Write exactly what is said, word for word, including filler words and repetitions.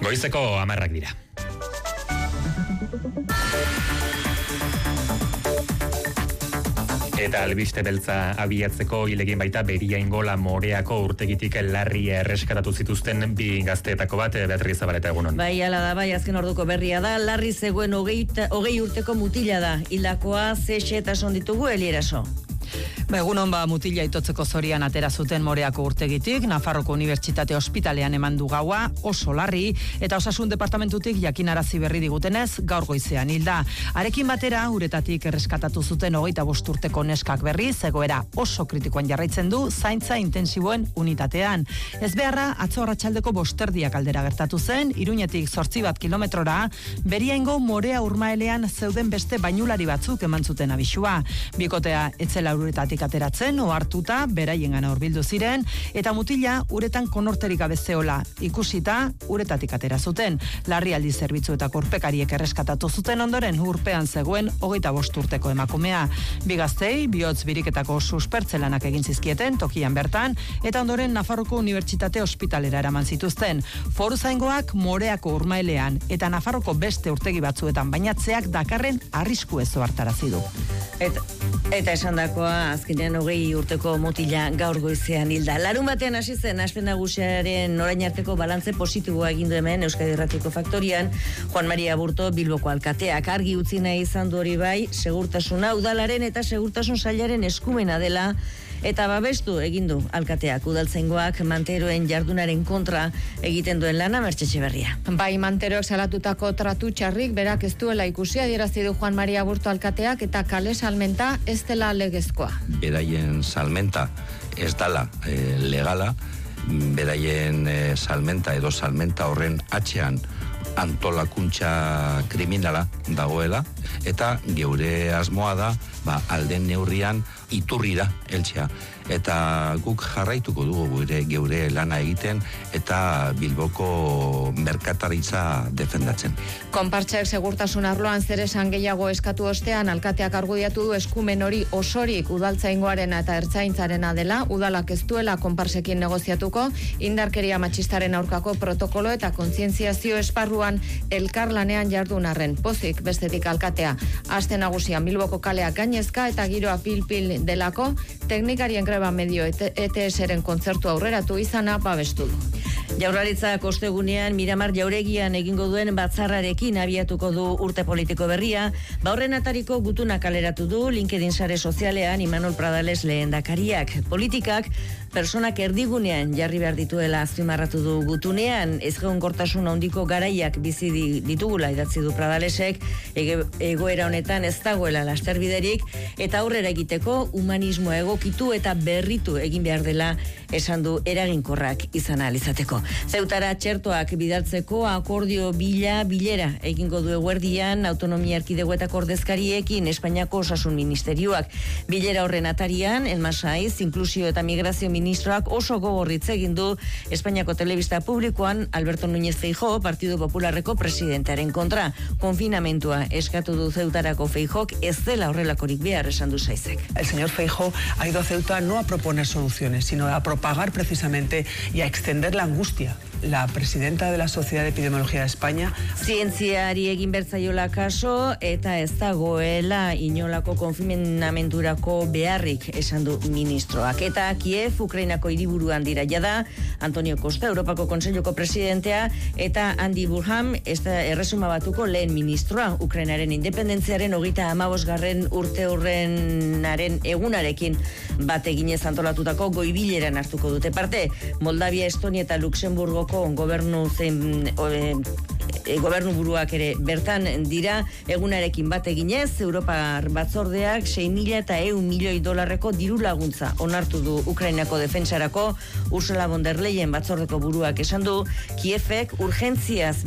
Goizeko hamarrak dira. Eta albiste beltza abiatzeko hilegin baita Beriaingola Moreako urtegitik larri erreskatatu zituzten bi gazteetako bat, Beatriz Zabaleta, egunon. Bai, ala da, bai, azken orduko berria da, larri zegoen hogei, hogei urteko mutila da, hilakoa zexe eta sonditugu Elieraso. Ba, egunon ba mutila itotzeko zorian atera zuten Moreako urtegitik, Nafarroko Unibertsitate Ospitalean eman du gaua, oso larri, eta Osasun Departamentutik jakinarazi berri digutenez, gaur goizean hilda. Arekin batera, uretatik erreskatatu zuten hogeita bost urteko neskak berri, zegoera oso kritikoan jarraitzen du, zaintza intensiboen unitatean. Ez beharra, atzo arratsaldeko bosterdiak aldera gertatu zen, Iruñetik zortzi bat kilometrora, Beriaingo Morea urmaelean zeuden beste bainulari batzuk eman zuten abisua. Bikotea etzela uretatik ateratzen, ohartuta, beraiengana hurbildu ziren, eta mutila uretan konorterik gabe zeola. Ikusita, uretatik atera zuten. Larrialdi zerbitzuetako urpekariek erreskatatu zuten ondoren urpean zegoen hogeita bost urteko emakumea. Bi gaztei, bihotz biriketako suspertzelanak egin zizkieten, tokian bertan, eta ondoren Nafarroko Unibertsitate Ospitalera eraman zituzten. Foruzaingoak Moreako urmaelean, eta Nafarroko beste urtegi batzuetan bainatzeak dakarren arrisku ezo hartarazi du. Eta, eta esandakoa azkenean hogei urteko mutila gaur goizean hilda. Larun batean hasi zen Aspen Nagusiaren orain arteko balantze positiboa egin du hemen Euskadi Irratiko Faktorian Juan Maria Aburto Bilboko alkateak. Argi utzi nahi izan du hori bai, segurtasuna udalaren eta segurtasun sailaren eskumena dela eta babestu egin du alkateak. Udaltzaingoak manteroen jardunaren kontra egiten duen lana, Mertxe Etxeberria. Bai, manteroek salatutako tratu txarrik berak ez duela ikusi, adierazi du Juan Maria Aburto alkateak, eta kale salmenta ez dela legezkoa. Beraien salmenta ez dela e, legala, beraien e, salmenta edo salmenta horren atxean antolakuntza kriminala dagoela, eta geure asmoa da ba, alden neurrian iturrira eltzea. Eta guk jarraituko dugu gure geure lana egiten eta Bilboko merkataritza defendatzen. Konpartxek segurtasun arloan zer esan gehiago eskatu ostean, alkateak argudiatu du eskumen hori osorik udaltzaingoaren eta ertzaintzarena dela, udalak ez duela konpartsekin negoziatuko, indarkeria matxistaren aurkako protokolo eta kontzientziazio esparruan elkarlanean jardun arren. Pozik bestetik alkatea, aste nagusian Bilboko kaleak gainezka eta giroa pil-pil delako, teknikarien greba medio E T S-ren kontzertu aurreratu izana babestu du. Jaurlaritzak ostegunean Miramar jauregian egingo duen batzarrarekin abiatuko du urte politiko berria, ba horren atariko gutuna kaleratu du LinkedIn sare sozialean Imanol Pradales lehendakariak. Politikak personak erdigunean jarri behar dituela azpimarratu du gutunean, ezgonkortasun handiko garaiak bizi ditugula idatzi du Pradalesek, egoera honetan ez dagoela lasterbiderik, eta aurrera egiteko humanismoa egokitu eta berritu egin behar dela esan du eraginkorrak izan ahal izateko. Zeutara txertoak bidaltzeko akordio bila bilera egingo du eguerdian autonomia erkidegoetako ordezkariekin Espainiako Osasun Ministerioak. Bilera horren atarian, Elmasaiz, inklusio eta migrazio ministroak oso gogorritz egin du Espainiako telebista publikoan Alberto Núñez Feijóo, Partido Popularreko presidentearen kontra. Konfinamentua eskatu du Zeutarako Feijóok, ez dela horrelakorik behar esan du Saizek. El señor Feijóo ha ido a Ceuta no a proponer soluciones, sino a propagar precisamente y a extender la angustia. La presidenta de la Sociedad de Epidemiología de España. Zientziari egin bertzaiola kaso eta ez dagoela inolako konfinamenturako beharrik esan du ministroak. Eta Kiev, Ukrainako hiriburuan dira jada, Antonio Costa, Europako Kontseiluko presidentea, eta Andy Burham, erresuma batuko lehen ministroa, Ukrainaren independentziaren hogeita hamabosgarren urte horrenaren egunarekin bat eginez antolatutako goibileran hartuko dute parte. Moldavia, Estonia eta Luxemburgo gobernu zen e, e, gobernu buruak ere bertan dira egunarekin bat eginez. Europar batzordeak sei mila eta ehun milioi dolarreko diru laguntza onartu du Ukrainako defentsarako. Ursula von der Leyen batzordeko buruak esan du Kievek urgentziaz